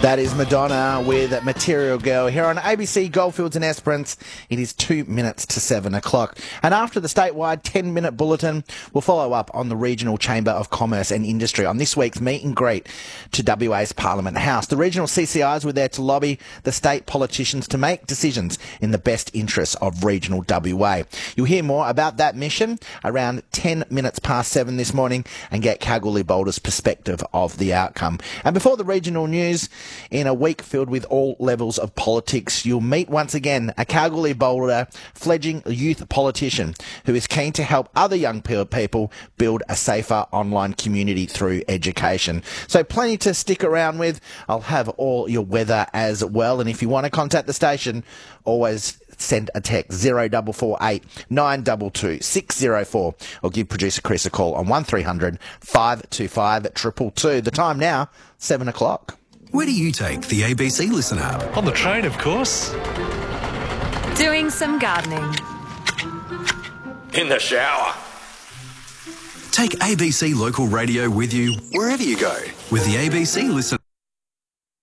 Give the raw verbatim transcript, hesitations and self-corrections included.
That is Madonna with Material Girl here on A B C Goldfields and Esperance. It is two minutes to seven o'clock. And after the statewide ten-minute bulletin, we'll follow up on the Regional Chamber of Commerce and Industry on this week's meet and greet to W A's Parliament House. The regional C C Is were there to lobby the state politicians to make decisions in the best interests of regional W A. You'll hear more about that mission around ten minutes past seven this morning and get Kalgoorlie-Boulder's perspective of the outcome. And before the regional news, in a week filled with all levels of politics, you'll meet once again a Kalgoorlie-Boulder fledgling youth politician who is keen to help other young people build a safer online community through education. So plenty to stick around with. I'll have all your weather as well. And if you want to contact the station, always send a text zero four four eight nine two two six zero four or give producer Chris a call on one three hundred five two five two two two. The time now, seven o'clock. Where do you take the A B C Listen app? On the train, of course. Doing some gardening. In the shower. Take A B C Local Radio with you wherever you go with the A B C Listen